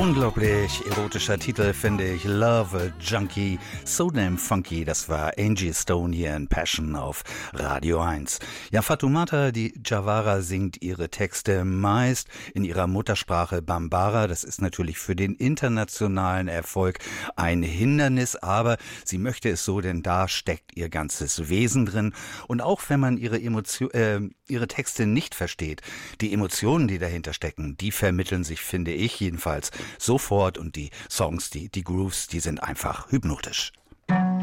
Unglaublich erotischer Titel, finde ich. Love Junkie, so damn funky. Das war Angie Stone hier in Passion auf Radio 1. Ja, Fatoumata Diawara singt ihre Texte meist in ihrer Muttersprache Bambara. Das ist natürlich für den internationalen Erfolg ein Hindernis, aber sie möchte es so, denn da steckt ihr ganzes Wesen drin. Und auch wenn man ihre Texte nicht versteht, die Emotionen, die dahinter stecken, die vermitteln sich, finde ich jedenfalls, sofort, und die Songs, die Grooves, die sind einfach hypnotisch.